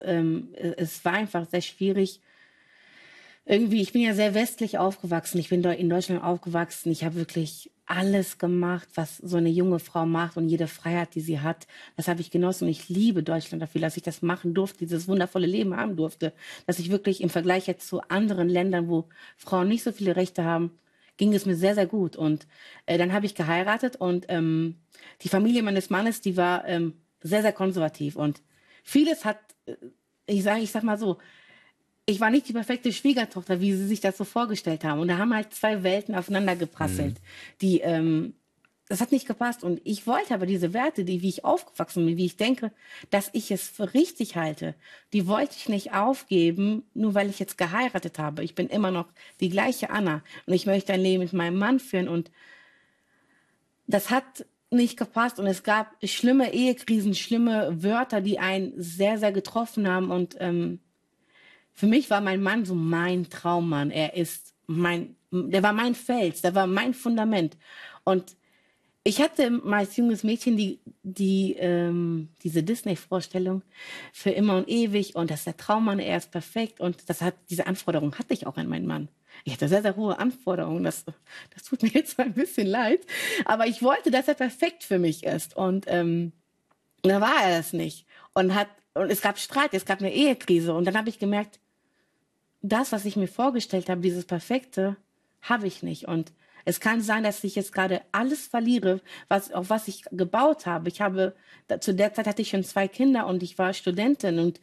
es war einfach sehr schwierig. Irgendwie, ich bin ja sehr westlich aufgewachsen. Ich bin in Deutschland aufgewachsen. Ich habe wirklich alles gemacht, was so eine junge Frau macht und jede Freiheit, die sie hat. Das habe ich genossen und ich liebe Deutschland dafür, dass ich das machen durfte, dieses wundervolle Leben haben durfte. Dass ich wirklich im Vergleich jetzt zu anderen Ländern, wo Frauen nicht so viele Rechte haben, ging es mir sehr, sehr gut. Und dann habe ich geheiratet und die Familie meines Mannes, die war sehr, sehr konservativ. Und vieles hat, ich sag mal so, ich war nicht die perfekte Schwiegertochter, wie sie sich das so vorgestellt haben. Und da haben halt zwei Welten aufeinander geprasselt. Die, das hat nicht gepasst. Und ich wollte aber diese Werte, wie ich aufgewachsen bin, wie ich denke, dass ich es für richtig halte, die wollte ich nicht aufgeben, nur weil ich jetzt geheiratet habe. Ich bin immer noch die gleiche Anna. Und ich möchte ein Leben mit meinem Mann führen. Und das hat nicht gepasst. Und es gab schlimme Ehekrisen, schlimme Wörter, die einen sehr, sehr getroffen haben. Und für mich war mein Mann so mein Traummann. Der war mein Fels, der war mein Fundament. Und ich hatte mal als junges Mädchen diese Disney-Vorstellung für immer und ewig und dass der Traummann, er ist perfekt und diese Anforderung hatte ich auch an meinen Mann. Ich hatte sehr, sehr hohe Anforderungen. Das tut mir jetzt ein bisschen leid. Aber ich wollte, dass er perfekt für mich ist. Und da war er es nicht. Und es gab Streit, es gab eine Ehekrise. Und dann habe ich gemerkt, das, was ich mir vorgestellt habe, dieses Perfekte, habe ich nicht. Und es kann sein, dass ich jetzt gerade alles verliere, auf was ich gebaut habe. Zu der Zeit hatte ich schon 2 Kinder und ich war Studentin und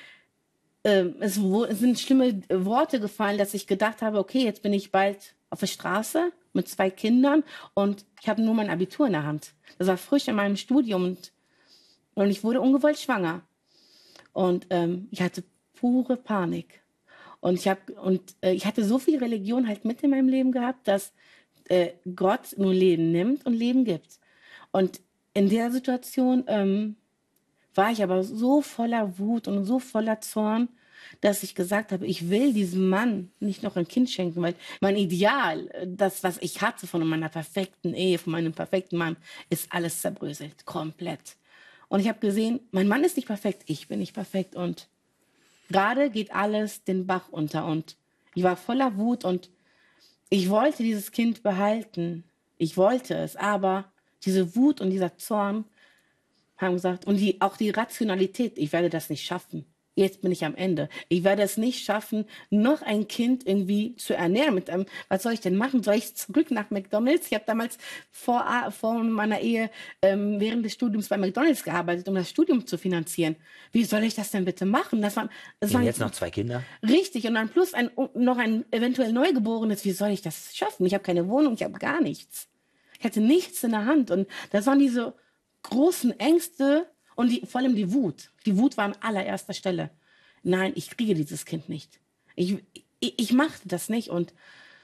es sind schlimme Worte gefallen, dass ich gedacht habe, okay, jetzt bin ich bald auf der Straße mit 2 Kindern und ich habe nur mein Abitur in der Hand. Das war frisch in meinem Studium und ich wurde ungewollt schwanger. Und ich hatte pure Panik. Und ich hatte so viel Religion halt mit in meinem Leben gehabt, dass Gott nur Leben nimmt und Leben gibt. Und in der Situation war ich aber so voller Wut und so voller Zorn, dass ich gesagt habe, ich will diesem Mann nicht noch ein Kind schenken, weil mein Ideal, das, was ich hatte von meiner perfekten Ehe, von meinem perfekten Mann, ist alles zerbröselt, komplett. Und ich habe gesehen, mein Mann ist nicht perfekt, ich bin nicht perfekt und gerade geht alles den Bach unter und ich war voller Wut und ich wollte dieses Kind behalten. Ich wollte es, aber diese Wut und dieser Zorn haben gesagt, und auch die Rationalität, ich werde das nicht schaffen. Jetzt bin ich am Ende. Ich werde es nicht schaffen, noch ein Kind irgendwie zu ernähren. Was soll ich denn machen? Soll ich zurück nach McDonald's? Ich habe damals vor meiner Ehe während des Studiums bei McDonald's gearbeitet, um das Studium zu finanzieren. Wie soll ich das denn bitte machen? Sie haben jetzt noch 2 Kinder? Richtig, und dann plus noch ein eventuell Neugeborenes. Wie soll ich das schaffen? Ich habe keine Wohnung, ich habe gar nichts. Ich hatte nichts in der Hand. Und das waren diese großen Ängste und vor allem die Wut. Die Wut war an allererster Stelle. Nein, ich kriege dieses Kind nicht. Ich machte das nicht. Und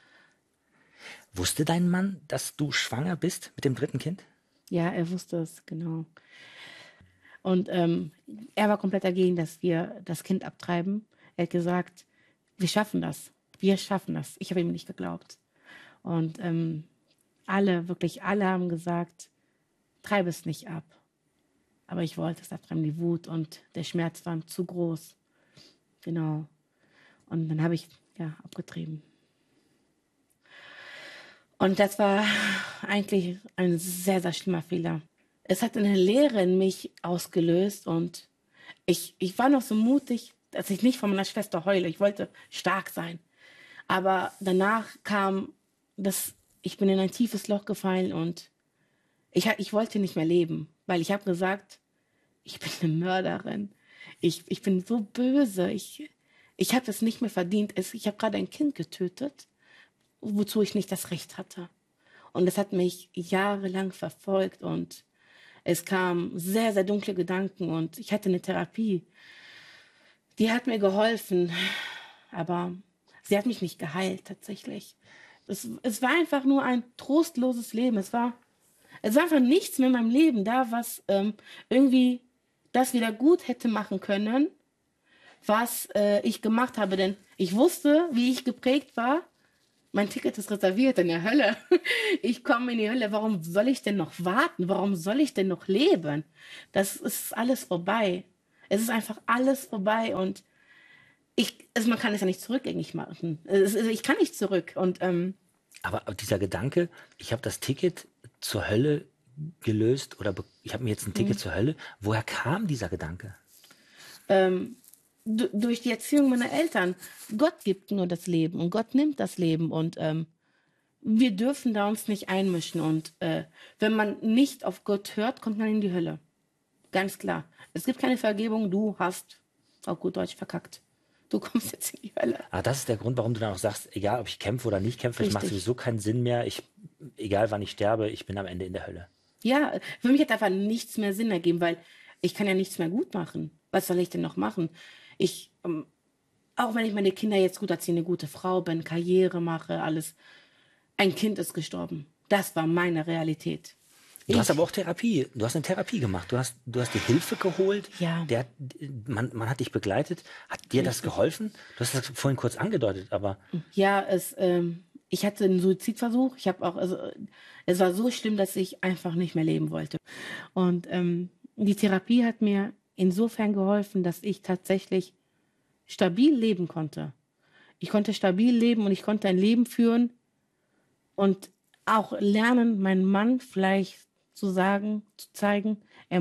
Wusste dein Mann, dass du schwanger bist mit dem 3. Kind? ja, er wusste es, genau. Und er war komplett dagegen, dass wir das Kind abtreiben. Er hat gesagt, wir schaffen das. Wir schaffen das. Ich habe ihm nicht geglaubt. Und wirklich alle haben gesagt, treibe es nicht ab. Aber ich wollte es abtreiben. Die Wut und der Schmerz waren zu groß. Genau. Und dann habe ich abgetrieben. Und das war eigentlich ein sehr, sehr schlimmer Fehler. Es hat eine Leere in mich ausgelöst und ich war noch so mutig, dass ich nicht von meiner Schwester heule. Ich wollte stark sein. Aber danach ich bin in ein tiefes Loch gefallen und ich wollte nicht mehr leben, weil ich habe gesagt, ich bin eine Mörderin. Ich bin so böse. Ich habe das nicht mehr verdient. Ich habe gerade ein Kind getötet, wozu ich nicht das Recht hatte. Und das hat mich jahrelang verfolgt und es kamen sehr, sehr dunkle Gedanken und ich hatte eine Therapie. Die hat mir geholfen, aber sie hat mich nicht geheilt tatsächlich. Es war einfach nur ein trostloses Leben. Es war einfach nichts mehr in meinem Leben da, was irgendwie das wieder gut hätte machen können, was ich gemacht habe. Denn ich wusste, wie ich geprägt war. Mein Ticket ist reserviert in der Hölle. Ich komme in die Hölle. Warum soll ich denn noch warten? Warum soll ich denn noch leben? Das ist alles vorbei. Es ist einfach alles vorbei und man kann es ja nicht zurückgängig machen. Ich kann nicht zurück. Und Aber dieser Gedanke, ich habe das Ticket zur Hölle gelöst oder ich habe mir jetzt ein Ticket zur Hölle. Woher kam dieser Gedanke? Durch die Erziehung meiner Eltern. Gott gibt nur das Leben und Gott nimmt das Leben und wir dürfen da uns nicht einmischen. Und wenn man nicht auf Gott hört, kommt man in die Hölle. Ganz klar. Es gibt keine Vergebung. Du hast, auf gut Deutsch, verkackt. Du kommst jetzt in die Hölle. Ah, das ist der Grund, warum du dann auch sagst, egal ob ich kämpfe oder nicht kämpfe, es macht sowieso keinen Sinn mehr. Egal wann ich sterbe, ich bin am Ende in der Hölle. Ja, für mich hat einfach nichts mehr Sinn ergeben, weil ich kann ja nichts mehr gut machen. Was soll ich denn noch machen? Auch wenn ich meine Kinder jetzt gut erziehe, eine gute Frau bin, Karriere mache, alles. Ein Kind ist gestorben. Das war meine Realität. Du hast aber auch Therapie. Du hast eine Therapie gemacht. Du hast dir Hilfe geholt. Ja. Man hat dich begleitet. Hat dir das geholfen? Du hast das vorhin kurz angedeutet, aber... Ja, ich hatte einen Suizidversuch. Es war so schlimm, dass ich einfach nicht mehr leben wollte. Und die Therapie hat mir insofern geholfen, dass ich tatsächlich stabil leben konnte. Ich konnte stabil leben und ich konnte ein Leben führen und auch lernen, meinem Mann vielleicht zu zeigen,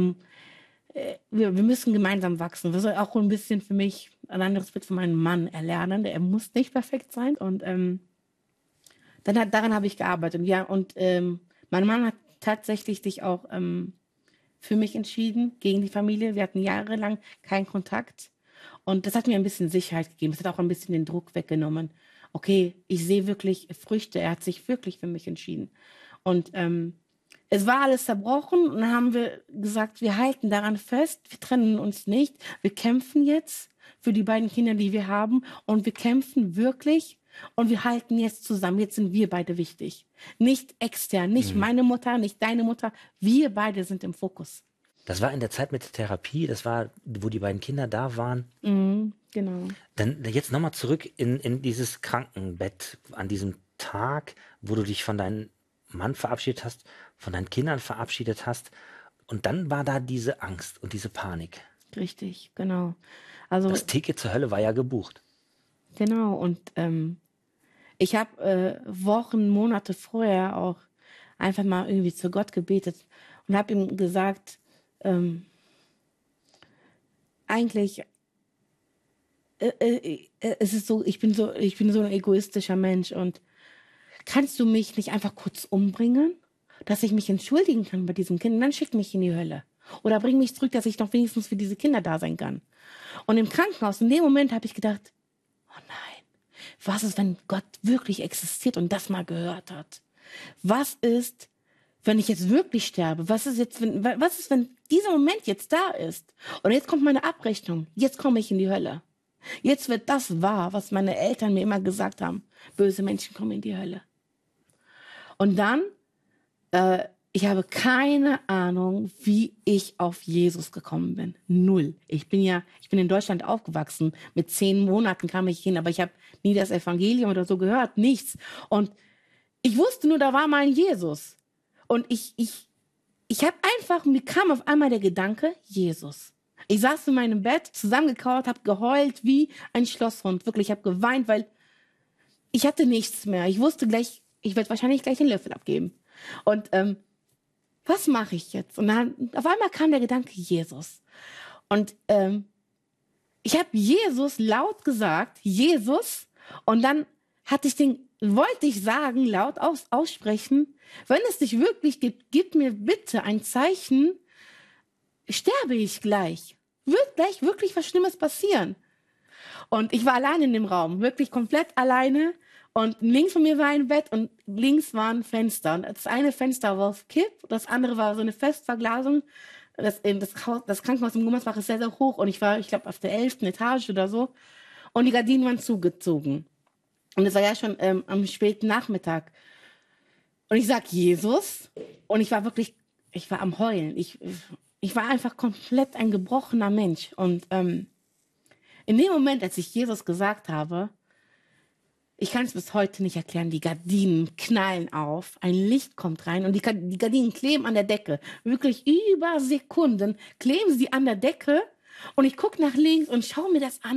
wir müssen gemeinsam wachsen. Das ist auch ein bisschen für mich ein anderes Bild von meinem Mann erlernen. Er muss nicht perfekt sein. Und daran habe ich gearbeitet. Ja, und mein Mann hat tatsächlich sich auch für mich entschieden, gegen die Familie. Wir hatten jahrelang keinen Kontakt. Und das hat mir ein bisschen Sicherheit gegeben. Das hat auch ein bisschen den Druck weggenommen. Okay, ich sehe wirklich Früchte. Er hat sich wirklich für mich entschieden. Und es war alles zerbrochen und dann haben wir gesagt, wir halten daran fest, wir trennen uns nicht. Wir kämpfen jetzt für die beiden Kinder, die wir haben und wir kämpfen wirklich und wir halten jetzt zusammen. Jetzt sind wir beide wichtig. Nicht extern, nicht meine Mutter, nicht deine Mutter. Wir beide sind im Fokus. Das war in der Zeit mit der Therapie, das war, wo die beiden Kinder da waren. Genau. Dann jetzt nochmal zurück in dieses Krankenbett an diesem Tag, wo du dich von deinem Mann verabschiedet hast, von deinen Kindern verabschiedet hast. Und dann war da diese Angst und diese Panik. Richtig, genau. Also, das Ticket zur Hölle war ja gebucht. Genau, und ich habe Wochen, Monate vorher auch einfach mal irgendwie zu Gott gebetet und habe ihm gesagt, eigentlich es ist so, ich bin so ein egoistischer Mensch und kannst du mich nicht einfach kurz umbringen, dass ich mich entschuldigen kann bei diesem Kind? Und dann schick mich in die Hölle. Oder bring mich zurück, dass ich noch wenigstens für diese Kinder da sein kann. Und im Krankenhaus, in dem Moment habe ich gedacht, oh nein, was ist, wenn Gott wirklich existiert und das mal gehört hat? Was ist, wenn ich jetzt wirklich sterbe? Was ist, wenn dieser Moment jetzt da ist? Und jetzt kommt meine Abrechnung. Jetzt komme ich in die Hölle. Jetzt wird das wahr, was meine Eltern mir immer gesagt haben. Böse Menschen kommen in die Hölle. Und dann, ich habe keine Ahnung, wie ich auf Jesus gekommen bin. Null. Ich bin in Deutschland aufgewachsen. Mit 10 Monaten kam ich hin, aber ich habe nie das Evangelium oder so gehört. Nichts. Und ich wusste nur, da war mal ein Jesus. Und ich habe einfach, mir kam auf einmal der Gedanke, Jesus. Ich saß in meinem Bett, zusammengekauert, habe geheult wie ein Schlosshund. Wirklich, ich habe geweint, weil ich hatte nichts mehr. Ich wusste gleich, ich werde wahrscheinlich gleich einen Löffel abgeben. Und was mache ich jetzt? Und dann auf einmal kam der Gedanke, Jesus. Und ich habe Jesus laut gesagt, Jesus. Und dann wollte ich sagen, laut aussprechen, wenn es dich wirklich gibt, gib mir bitte ein Zeichen, sterbe ich gleich. Wird gleich wirklich was Schlimmes passieren. Und ich war allein in dem Raum, wirklich komplett alleine. Und links von mir war ein Bett und links war ein Fenster. Und das eine Fenster war auf Kipp, das andere war so eine Festverglasung. Das Krankenhaus im Gummersbach ist sehr, sehr hoch. Und ich glaube, auf der 11. Etage oder so. Und die Gardinen waren zugezogen. Und es war ja schon am späten Nachmittag. Und ich sag Jesus. Und ich war am Heulen. Ich war einfach komplett ein gebrochener Mensch. Und in dem Moment, als ich Jesus gesagt habe, ich kann es bis heute nicht erklären, die Gardinen knallen auf, ein Licht kommt rein und die Gardinen kleben an der Decke. Wirklich über Sekunden kleben sie an der Decke Und ich gucke nach links und schaue mir das an